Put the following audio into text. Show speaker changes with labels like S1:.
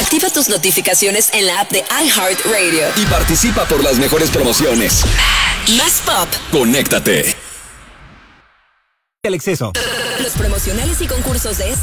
S1: Activa tus notificaciones en la app de iHeartRadio.
S2: Y participa por las mejores promociones.
S1: Más pop.
S2: Conéctate.
S3: El exceso.
S1: Los promocionales y concursos de